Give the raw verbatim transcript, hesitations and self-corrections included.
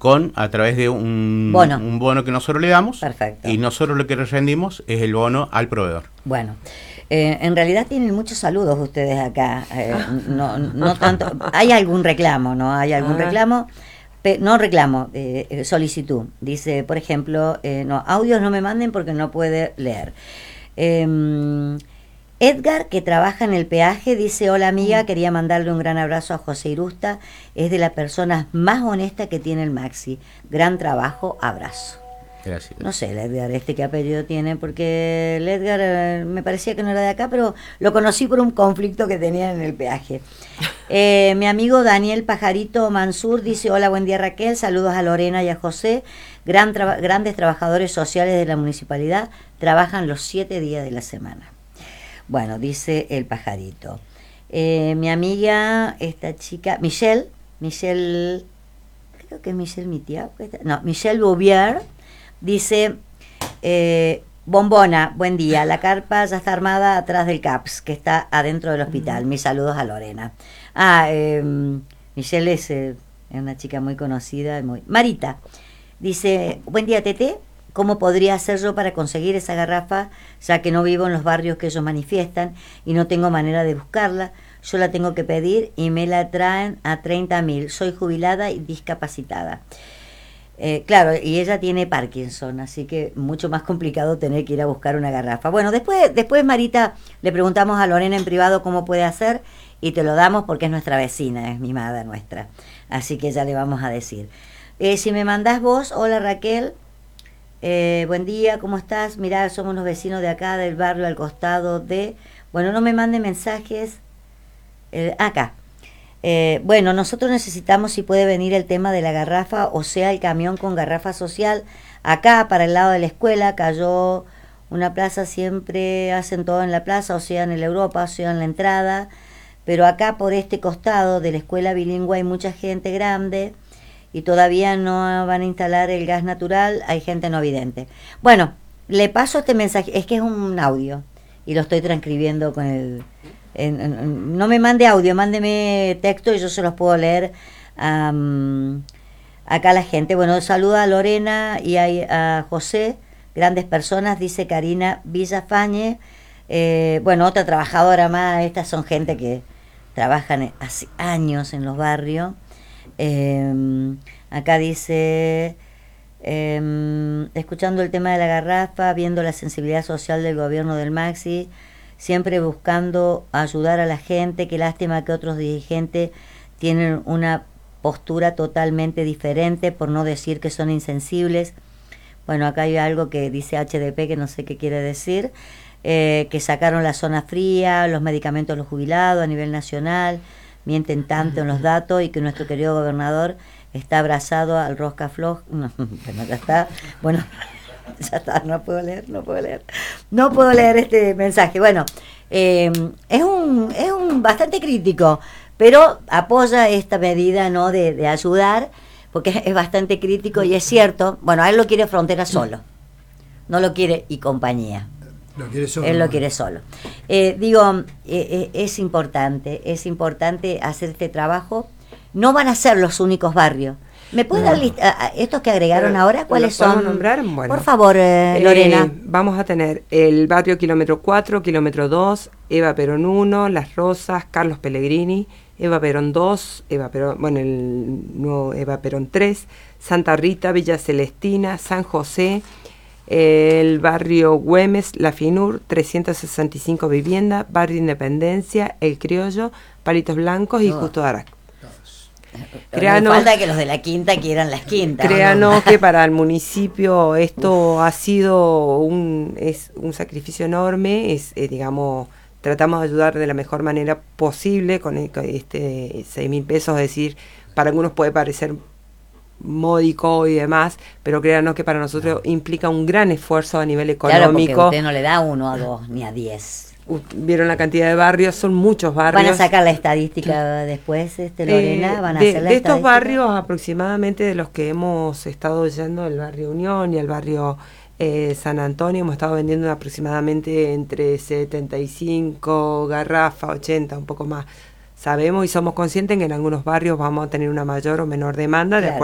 con a través de un bono, un bono que nosotros le damos. Perfecto. Y nosotros lo que le rendimos es el bono al proveedor. Bueno, eh, en realidad tienen muchos saludos ustedes acá, eh, no, no tanto, hay algún reclamo, ¿no? Hay algún reclamo, pe, no reclamo, eh, solicitud. Dice, por ejemplo, eh, no, audios no me manden porque no puede leer. Eh, Edgar, que trabaja en el peaje, dice, hola amiga, quería mandarle un gran abrazo a José Irusta, es de las personas más honestas que tiene el Maxi. Gran trabajo, abrazo. Gracias. No sé, el Edgar, este qué apellido tiene, porque el Edgar eh, me parecía que no era de acá, pero lo conocí por un conflicto que tenía en el peaje. Eh, mi amigo Daniel Pajarito Mansur dice, hola, buen día Raquel, saludos a Lorena y a José, Gran traba- grandes trabajadores sociales de la municipalidad, trabajan los siete días de la semana. Bueno, dice el pajarito. Eh, mi amiga, esta chica, Michelle, Michelle, creo que es Michelle Mitiao, no, Michelle Bouvier, dice, eh, Bombona, buen día, la carpa ya está armada atrás del C A P S, que está adentro del hospital. Mis saludos a Lorena. Ah, eh, Michelle es, eh, es una chica muy conocida. Muy... Marita, dice, buen día Tete, ¿cómo podría hacer yo para conseguir esa garrafa, ya que no vivo en los barrios que ellos manifiestan y no tengo manera de buscarla? Yo la tengo que pedir y me la traen a treinta mil. Soy jubilada y discapacitada. Eh, claro, y ella tiene Parkinson, así que mucho más complicado tener que ir a buscar una garrafa. Bueno, después, después Marita, le preguntamos a Lorena en privado cómo puede hacer y te lo damos porque es nuestra vecina, es mimada nuestra. Así que ya le vamos a decir. Eh, si me mandás vos, hola Raquel, eh, buen día, ¿cómo estás? Mirá, somos los vecinos de acá, del barrio al costado de... Bueno, no me manden mensajes. Eh, acá. Eh, bueno, nosotros necesitamos si puede venir el tema de la garrafa, o sea, el camión con garrafa social. Acá, para el lado de la escuela, cayó una plaza, siempre hacen todo en la plaza, o sea, en el Europa, o sea, en la entrada. Pero acá, por este costado de la escuela bilingüe, hay mucha gente grande y todavía no van a instalar el gas natural, hay gente no vidente. Bueno, le paso este mensaje, es que es un audio y lo estoy transcribiendo con el... En, en, no me mande audio, mándeme texto y yo se los puedo leer um, acá a la gente. Bueno, saluda a Lorena y a, a José, grandes personas, dice Karina Villafañe. Eh, bueno, otra trabajadora más, estas son gente que trabajan hace años en los barrios. Eh, acá dice, eh, escuchando el tema de la garrafa, viendo la sensibilidad social del gobierno del Maxi, siempre buscando ayudar a la gente, qué lástima que otros dirigentes tienen una postura totalmente diferente, por no decir que son insensibles. Bueno, acá hay algo que dice H D P que no sé qué quiere decir, eh, que sacaron la zona fría, los medicamentos de los jubilados a nivel nacional, mienten tanto en los datos y que nuestro querido gobernador está abrazado al rosca floja. No, bueno, ya está, bueno... Ya está, no puedo leer, no puedo leer. No puedo leer este mensaje. Bueno, eh, es un es un bastante crítico, pero apoya esta medida, ¿no? De, de ayudar, porque es, es bastante crítico y es cierto. Bueno, a él lo quiere Frontera solo, no lo quiere y compañía. Lo quiere solo. Él lo quiere solo. Eh, digo, eh, eh, es importante, es importante hacer este trabajo. No van a ser los únicos barrios. ¿Me puede dar lista, a, a estos que agregaron Pero, ahora? ¿Cuáles son? Nombrar? Bueno, por favor, eh, Lorena. Eh, vamos a tener el barrio Kilómetro cuatro, Kilómetro dos, Eva Perón uno, Las Rosas, Carlos Pellegrini, Eva Perón dos, Eva Perón, bueno, el nuevo Eva Perón tres, Santa Rita, Villa Celestina, San José, eh, el barrio Güemes, La Finur, trescientas sesenta y cinco viviendas, barrio Independencia, El Criollo, Palitos Blancos y Oh. Justo de Arac. Créanos, no falta que los de la quinta quieran las quintas. Créanos ¿no? que para el municipio esto ha sido un, es un sacrificio enorme, es eh, digamos, tratamos de ayudar de la mejor manera posible con, el, con este seis mil pesos, es decir, para algunos puede parecer módico y demás, pero créanos que para nosotros implica un gran esfuerzo a nivel económico. Claro, porque usted no le da uno a dos ni a diez. Vieron la cantidad de barrios, son muchos barrios. ¿Van a sacar la estadística después, este, Lorena? Eh, ¿Van a de, hacer la de estos estadística? barrios, aproximadamente de los que hemos estado oyendo, el barrio Unión y el barrio eh, San Antonio, hemos estado vendiendo aproximadamente entre setenta y cinco garrafas, ochenta, un poco más. Sabemos y somos conscientes que en algunos barrios vamos a tener una mayor o menor demanda, de Claro.